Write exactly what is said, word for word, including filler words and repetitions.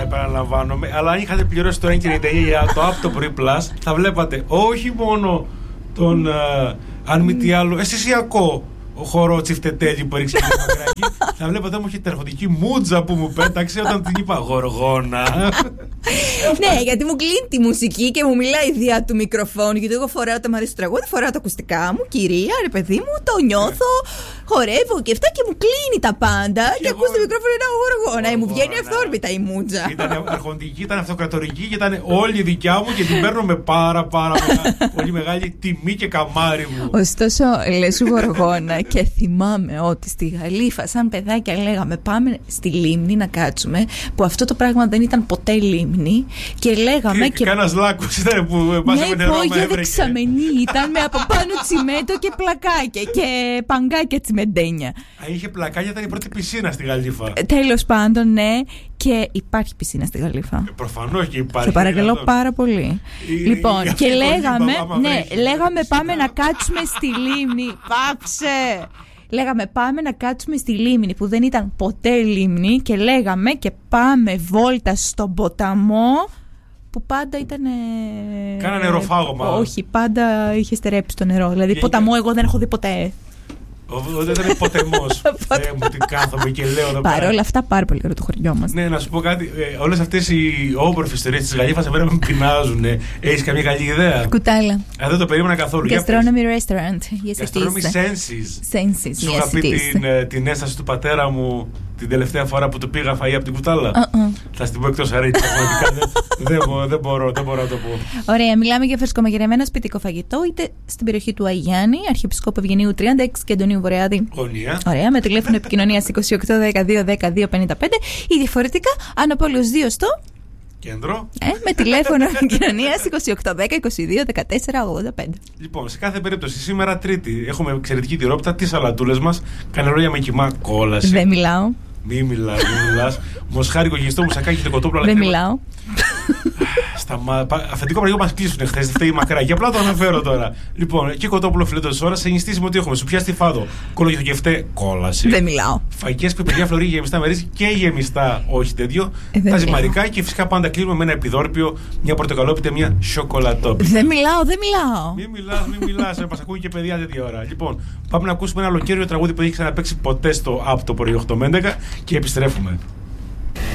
επαναλαμβάνομαι. Αλλά αν είχατε πληρώσει το ένα και ενενήντα εννιά για το App το πρωί Plus, θα βλέπατε όχι μόνο τον, uh, αν μη τι άλλο, αισθησιακό ο χορό τσιφτετέλη που έριξε το μακράκι. Θα βλέπατε όμως και την αρχοντική μούτζα που μου πέταξε όταν την είπα γοργόνα. Ναι, γιατί μου κλείνει τη μουσική και μου μιλάει διά του μικροφόνου. Γιατί εγώ φοράω, όταν μου αρέσει το τραγούδι, φοράω τα ακουστικά μου, κυρία, ρε παιδί μου, το νιώθω, χορεύω και αυτά και μου κλείνει τα πάντα. Και, και ακούς το μικρόφωνο, είναι γοργόνα. Μου βγαίνει αυθόρμητα η μούτζα. Ήταν αρχοντική, ήταν αυτοκρατορική και ήταν όλη δικιά μου και την παίρνω με πάρα πάρα πολύ μεγάλη τιμή και καμάρι μου. Ωστόσο, λες γοργόνα και θυμάμαι ότι στη Γαλήφα, σαν παιδάκια, λέγαμε πάμε στη λίμνη να κάτσουμε. Που αυτό το πράγμα δεν ήταν ποτέ λίμνη. Και λέγαμε. Και, και κανένα λάκκο ήταν που πάσαμε νερό. Μια υπόγεια δεξαμενή ήταν με από πάνω τσιμέντο και πλακάκια και παγκάκια τσιμεντένια. Α, είχε πλακάκια, ήταν η πρώτη πισίνα στη Γαλήφα. Τέλος πάντων, ναι. Και υπάρχει πισίνα στη Γαλήφα. Ε, προφανώς και υπάρχει. Σε παρακαλώ πάρα πολύ. Η, λοιπόν, η, και η, λέγαμε, η, ναι, βρέχει, λέγαμε βρέχει, πάμε να κάτσουμε στη λίμνη. Πάψε! Λέγαμε πάμε να κάτσουμε στη λίμνη που δεν ήταν ποτέ λίμνη και λέγαμε και πάμε βόλτα στον ποταμό που πάντα ήταν. Κάνα νεροφάγωμα. Όχι, πάντα είχε στερέψει το νερό. Δηλαδή, ποταμό εγώ δεν έχω δει ποτέ. Δεν ήταν ποτεμός. Θεέ μου, τι κάθομαι και λέω εδώ πέρα. Παρ' όλα αυτά, πάρα πολύ ωραίο το χωριό μας. Ναι, να σου πω κάτι. Ε, όλες αυτές οι όμορφες ιστορίες της Γαλήφας εμένα με πεινάζουν. Έχεις καμία καλή ιδέα? Κουτάλα. Α, δεν το περίμενα καθόλου. Gastronomy restaurant. Yes, Gastronomy senses. Senses, Σου είχα yes, πει it is. την, ε, την έσταση του πατέρα μου την τελευταία φορά που του πήγα φαΐ από την κουτάλα. Uh-uh. Θα στην πω εκτός αρέτη. δεν, μπορώ, δεν, μπορώ, δεν μπορώ να το πω. Ωραία, μιλάμε για φρεσκομαγειρεμένο σπιτικό φαγητό, είτε στην περιοχή του Αγιάννη, Αρχιεπισκόπου Ευγενίου τριάντα έξι και Αντωνίου Βορειάδη. Γωνία. Ωραία, με τηλέφωνο επικοινωνίας είκοσι οκτώ δεκαδύο δεκαδύο πενήντα πέντε ή διαφορετικά Ανοπόλεως δύο στο κέντρο. Ε, με τηλέφωνο επικοινωνίας είκοσι οκτώ δέκα είκοσι δύο δεκατέσσερα ογδόντα πέντε. Λοιπόν, σε κάθε περίπτωση, σήμερα Τρίτη έχουμε εξαιρετική τυρόπιτα, τις σαλατούλες μας, κανελόγια με κιμά, κόλαση. Δεν μιλάω. Μη μιλάς, μη μιλάς. Μοσχάρικο γυριστό μουσακάκι και κοτόπουλο. Δεν μιλάω. Σταμα... Αφεντικό πραγμό μας κλείσουν χθες, δεν φταίει μακρά. Και απλά το αναφέρω τώρα. Λοιπόν, και κοτόπουλο φιλέτο της ώρας, σε νηστίσιμο τι έχουμε. Σου πιάσει φάδο. Κολογιογευτέ, κόλαση. Δεν μιλάω. Φαγικές πιπεριά φλωρί γεμιστά με ρύζι και γεμιστά, όχι τέτοιο. Ε, τα ζυμαρικά και φυσικά πάντα κλείνουμε με ένα επιδόρπιο, μια πορτοκαλόπιτα, μια σοκολατόπιτα. Δεν μιλάω, δεν μιλάω. Μην μιλάς, μην μιλάς. Μας ακούει και παιδιά τέτοια ώρα. Λοιπόν, πάμε να ακούσουμε ένα ολοκαίριο τραγούδι που δεν έχει ξαναπαίξει ποτέ στο App το πρωί οκτώ με έντεκα και επιστρέφουμε.